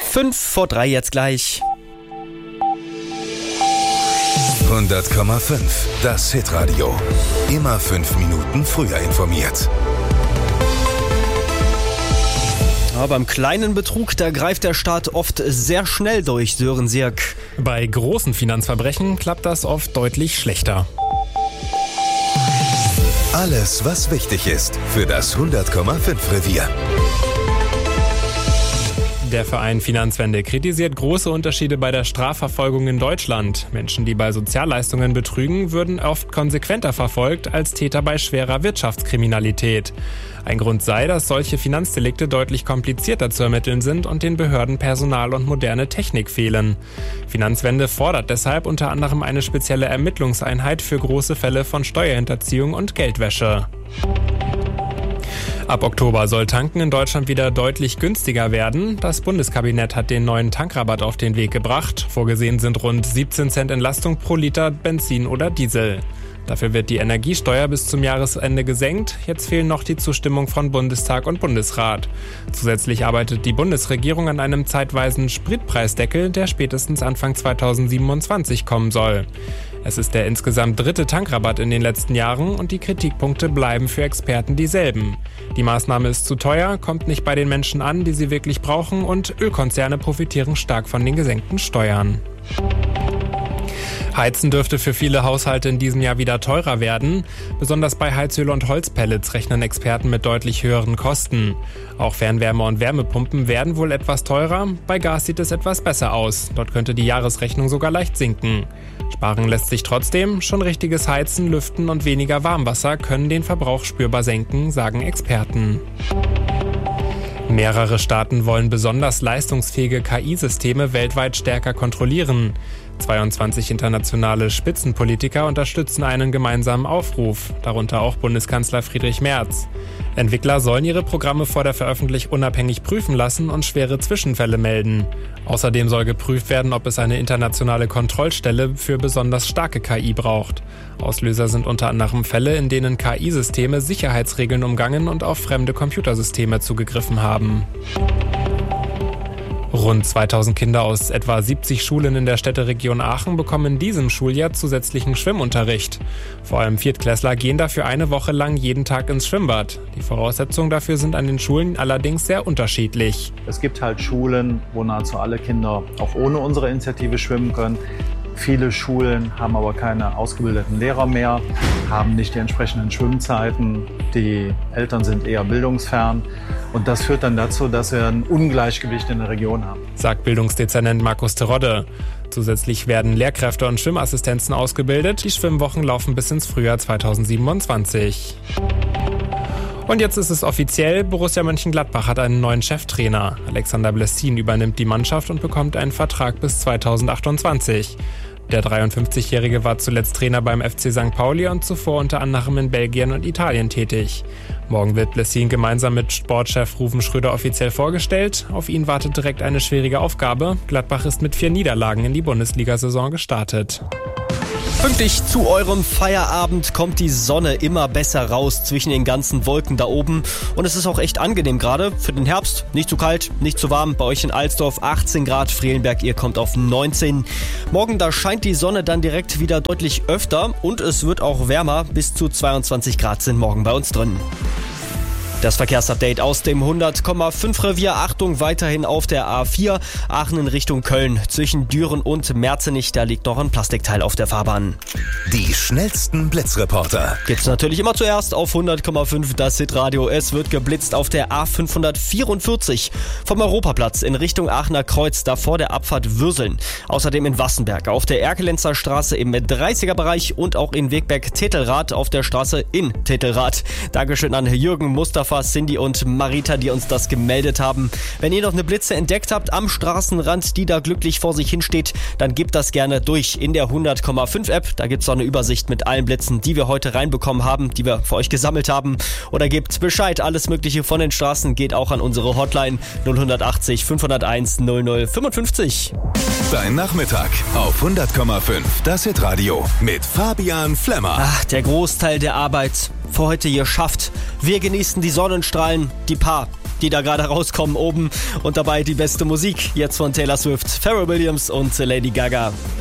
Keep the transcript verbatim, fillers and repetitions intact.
Fünf vor drei jetzt gleich. hundert Komma fünf, das Hitradio. Immer fünf Minuten früher informiert. Ja, beim kleinen Betrug, da greift der Staat oft sehr schnell durch, Sören Sirk. Bei großen Finanzverbrechen klappt das oft deutlich schlechter. Alles, was wichtig ist für das hundert Komma fünf Revier. Der Verein Finanzwende kritisiert große Unterschiede bei der Strafverfolgung in Deutschland. Menschen, die bei Sozialleistungen betrügen, würden oft konsequenter verfolgt als Täter bei schwerer Wirtschaftskriminalität. Ein Grund sei, dass solche Finanzdelikte deutlich komplizierter zu ermitteln sind und den Behörden Personal und moderne Technik fehlen. Finanzwende fordert deshalb unter anderem eine spezielle Ermittlungseinheit für große Fälle von Steuerhinterziehung und Geldwäsche. Ab Oktober soll Tanken in Deutschland wieder deutlich günstiger werden. Das Bundeskabinett hat den neuen Tankrabatt auf den Weg gebracht. Vorgesehen sind rund siebzehn Cent Entlastung pro Liter Benzin oder Diesel. Dafür wird die Energiesteuer bis zum Jahresende gesenkt. Jetzt fehlen noch die Zustimmung von Bundestag und Bundesrat. Zusätzlich arbeitet die Bundesregierung an einem zeitweisen Spritpreisdeckel, der spätestens Anfang zweitausendsiebenundzwanzig kommen soll. Es ist der insgesamt dritte Tankrabatt in den letzten Jahren und die Kritikpunkte bleiben für Experten dieselben. Die Maßnahme ist zu teuer, kommt nicht bei den Menschen an, die sie wirklich brauchen, und Ölkonzerne profitieren stark von den gesenkten Steuern. Heizen dürfte für viele Haushalte in diesem Jahr wieder teurer werden. Besonders bei Heizöl und Holzpellets rechnen Experten mit deutlich höheren Kosten. Auch Fernwärme- und Wärmepumpen werden wohl etwas teurer. Bei Gas sieht es etwas besser aus. Dort könnte die Jahresrechnung sogar leicht sinken. Sparen lässt sich trotzdem. Schon richtiges Heizen, Lüften und weniger Warmwasser können den Verbrauch spürbar senken, sagen Experten. Mehrere Staaten wollen besonders leistungsfähige K I-Systeme weltweit stärker kontrollieren. zweiundzwanzig internationale Spitzenpolitiker unterstützen einen gemeinsamen Aufruf, darunter auch Bundeskanzler Friedrich Merz. Entwickler sollen ihre Programme vor der Veröffentlichung unabhängig prüfen lassen und schwere Zwischenfälle melden. Außerdem soll geprüft werden, ob es eine internationale Kontrollstelle für besonders starke K I braucht. Auslöser sind unter anderem Fälle, in denen K I-Systeme Sicherheitsregeln umgangen und auf fremde Computersysteme zugegriffen haben. Rund zweitausend Kinder aus etwa siebzig Schulen in der Städteregion Aachen bekommen in diesem Schuljahr zusätzlichen Schwimmunterricht. Vor allem Viertklässler gehen dafür eine Woche lang jeden Tag ins Schwimmbad. Die Voraussetzungen dafür sind an den Schulen allerdings sehr unterschiedlich. Es gibt halt Schulen, wo nahezu alle Kinder auch ohne unsere Initiative schwimmen können. Viele Schulen haben aber keine ausgebildeten Lehrer mehr, haben nicht die entsprechenden Schwimmzeiten. Die Eltern sind eher bildungsfern. Und das führt dann dazu, dass wir ein Ungleichgewicht in der Region haben, sagt Bildungsdezernent Markus Terodde. Zusätzlich werden Lehrkräfte und Schwimmassistenzen ausgebildet. Die Schwimmwochen laufen bis ins Frühjahr zweitausendsiebenundzwanzig. Und jetzt ist es offiziell, Borussia Mönchengladbach hat einen neuen Cheftrainer. Alexander Blessin übernimmt die Mannschaft und bekommt einen Vertrag bis zweitausendachtundzwanzig. Der dreiundfünfzigjährige war zuletzt Trainer beim F C Sankt Pauli und zuvor unter anderem in Belgien und Italien tätig. Morgen wird Blessin gemeinsam mit Sportchef Ruven Schröder offiziell vorgestellt. Auf ihn wartet direkt eine schwierige Aufgabe. Gladbach ist mit vier Niederlagen in die Bundesliga-Saison gestartet. Pünktlich zu eurem Feierabend kommt die Sonne immer besser raus zwischen den ganzen Wolken da oben. Und es ist auch echt angenehm gerade für den Herbst. Nicht zu kalt, nicht zu warm. Bei euch in Alsdorf achtzehn Grad, Frelenberg, ihr kommt auf neunzehn. Morgen, da scheint die Sonne dann direkt wieder deutlich öfter. Und es wird auch wärmer. Bis zu zweiundzwanzig Grad sind morgen bei uns drin. Das Verkehrsupdate aus dem hundert Komma fünf Revier. Achtung, weiterhin auf der A vier, Aachen in Richtung Köln. Zwischen Düren und Merzenich, da liegt noch ein Plastikteil auf der Fahrbahn. Die schnellsten Blitzreporter Gibt's natürlich immer zuerst auf hundert Komma fünf das Hitradio. Es wird geblitzt auf der A fünfhundertvierundvierzig vom Europaplatz in Richtung Aachener Kreuz, da vor der Abfahrt Würseln. Außerdem in Wassenberg auf der Erkelenzer Straße im dreißiger Bereich und auch in Wegberg-Tettelrath auf der Straße in Tettelrath. Dankeschön an Jürgen, Mustafa, Cindy und Marita, die uns das gemeldet haben. Wenn ihr noch eine Blitze entdeckt habt am Straßenrand, die da glücklich vor sich hinsteht, dann gebt das gerne durch in der hundert Komma fünf App. Da gibt's auch eine Übersicht mit allen Blitzen, die wir heute reinbekommen haben, die wir für euch gesammelt haben. Oder gebt Bescheid, alles Mögliche von den Straßen geht auch an unsere Hotline null achtzig fünfhunderteins null null fünfundfünfzig. Dein Nachmittag auf hundert Komma fünf das Hitradio mit Fabian Flemmer. Ach, der Großteil der Arbeit für heute geschafft. Wir genießen die Sonnenstrahlen, die paar die da gerade rauskommen oben und dabei die beste Musik. Jetzt von Taylor Swift, Pharrell Williams und Lady Gaga.